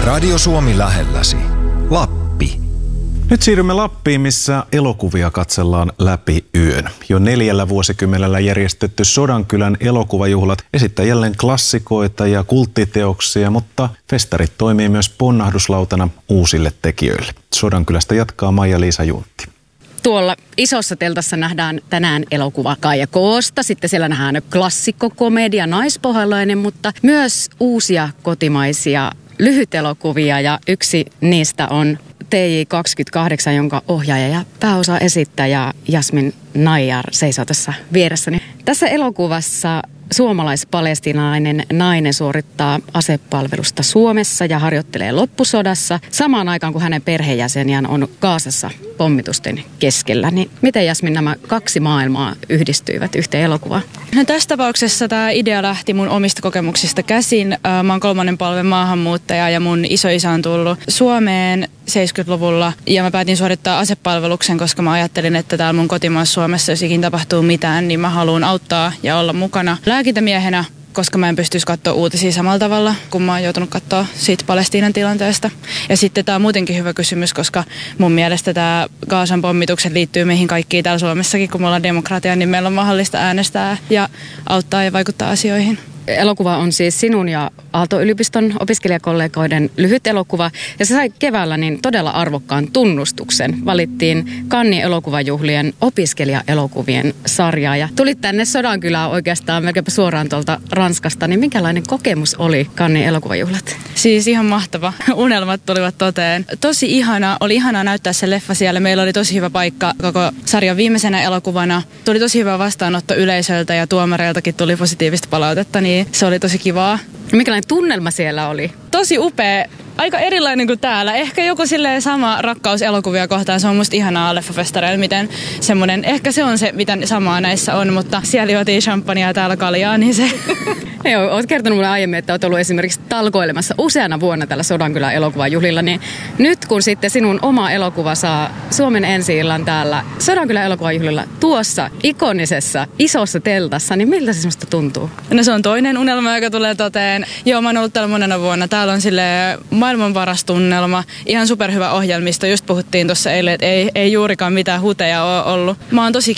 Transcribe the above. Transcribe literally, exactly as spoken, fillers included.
Radio Suomi lähelläsi. Lappi. Nyt siirrymme Lappiin, missä elokuvia katsellaan läpi yön. Jo neljällä vuosikymmenellä järjestetty Sodankylän elokuvajuhlat esittää jälleen klassikoita ja kulttiteoksia, mutta festarit toimii myös ponnahduslautana uusille tekijöille. Sodankylästä jatkaa Maija-Liisa Juntti. Tuolla isossa teltassa nähdään tänään elokuva Kaija Koosta. Sitten siellä nähdään klassikkokomedia Naispohjalainen, mutta myös uusia kotimaisia lyhytelokuvia. Ja yksi niistä on T J kaksikymmentäkahdeksan, jonka ohjaaja ja pääosa esittäjä Jasmin Nayyar seisoo tässä vieressäni. Tässä elokuvassa suomalais-palestiinalainen nainen suorittaa asepalvelusta Suomessa ja harjoittelee loppusodassa samaan aikaan, kun hänen perheenjäseniään on Gazassa pommitusten keskellä. Niin miten, Jasmin, nämä kaksi maailmaa yhdistyivät yhteen elokuvaan? No, tässä tapauksessa tämä idea lähti mun omista kokemuksista käsin. Mä oon kolmannen polven maahanmuuttaja ja mun isoisä on tullut Suomeen seitsemänkymmentäluvulla ja mä päätin suorittaa asepalveluksen, koska mä ajattelin, että täällä mun kotimaassa Suomessa, jos ikin tapahtuu mitään, niin mä haluan auttaa ja olla mukana lääkintämiehenä, koska mä en pystyisi katsoa uutisia samalla tavalla, kun mä oon joutunut katsoa siitä Palestiinan tilanteesta. Ja sitten tää on muutenkin hyvä kysymys, koska mun mielestä tää Gazan pommitukset liittyy meihin kaikkiin täällä Suomessakin, kun me ollaan demokratia, niin meillä on mahdollista äänestää ja auttaa ja vaikuttaa asioihin. Elokuva on siis sinun ja Aalto-yliopiston opiskelijakollegoiden lyhyt elokuva. Ja se sai keväällä niin todella arvokkaan tunnustuksen. Valittiin Cannesin elokuvajuhlien opiskelija-elokuvien sarjaa. Ja tulit tänne Sodankylään oikeastaan melkeinpä suoraan tuolta Ranskasta. Niin minkälainen kokemus oli Cannesin elokuvajuhlat? Siis ihan mahtava. Unelmat tulivat toteen. Tosi ihana. Oli ihanaa näyttää se leffa siellä. Meillä oli tosi hyvä paikka koko sarjan viimeisenä elokuvana. Tuli tosi hyvä vastaanotto yleisöltä ja tuomareiltakin tuli positiivista palautetta. Niin se oli tosi kivaa. Mikälainen tunnelma siellä oli? Tosi upea. Aika erilainen kuin täällä. Ehkä joku silleen sama rakkaus elokuvia kohtaan. Se on musta ihanaa leffafestareilla, miten semmoinen, ehkä se on se, mitä samaa näissä on, mutta siellä juotiin champagnea ja täällä kaljaa, niin se... Joo, oot kertonut mulle aiemmin, että oot ollut esimerkiksi talkoilemassa useana vuonna tällä Sodankylän elokuvajuhlilla, niin nyt kun sitten sinun oma elokuva saa Suomen ensi-illan täällä Sodankylän elokuvajuhlilla tuossa ikonisessa isossa teltassa, niin miltä se semmoista tuntuu? No se on toinen unelma, joka tulee toteen. Joo, mä oon ollut täällä monena vuonna. Täällä on silleen maailman paras tunnelma, ihan superhyvä ohjelmisto. Just puhuttiin tuossa eilen, että ei, ei juurikaan mitään huteja ole ollut. Mä oon tosi